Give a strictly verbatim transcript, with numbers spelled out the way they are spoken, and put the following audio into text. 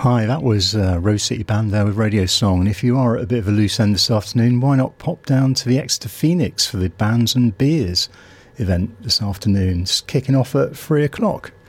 Hi, that was uh, Rose City Band there with Radio Song. And if you are at a bit of a loose end this afternoon, why not pop down to the Exeter Phoenix for the Bands and Beers event this afternoon? It's kicking off at three o'clock.